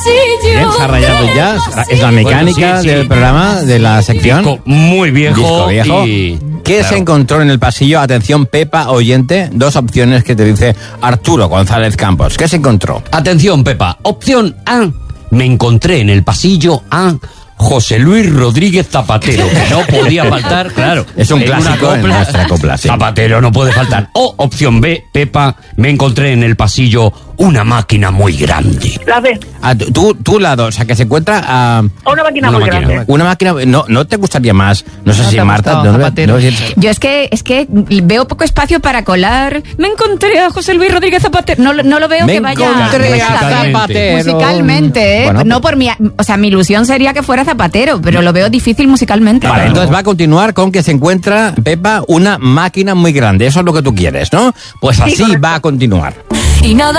Bien, se ha rayado ya. Es la mecánica Bueno, sí. del programa, de la sección. Disco muy viejo. Disco viejo. Y, ¿Qué claro, se encontró en el pasillo? Atención, Pepa, oyente. Dos opciones que te dice Arturo González Campos. ¿Qué se encontró? Atención, Pepa. Opción A. Me encontré en el pasillo a José Luis Rodríguez Zapatero, que no podía faltar, claro. Es un en una clásico en nuestra copla, sí. Zapatero no puede faltar. O opción B, Pepa, me encontré en el pasillo una máquina muy grande. La B. Tú la dos, o sea, que se encuentra a Una máquina Una muy máquina. grande. una máquina. ¿No te gustaría más? No sé ¿No si te ha Marta. gustado ¿no? Zapatero? Yo es que veo poco espacio para colar. Me encontré a José Luis Rodríguez Zapatero. No lo veo Me que vaya encontré a musicalmente. Zapatero. musicalmente, ¿eh? Bueno, No por mi, o sea, mi ilusión sería que fuera Zapatero, pero lo veo difícil musicalmente. Vale, entonces va a continuar con que se encuentra, Pepa, una máquina muy grande. Eso es lo que tú quieres, ¿no? Pues así correcto. va a continuar. Y nada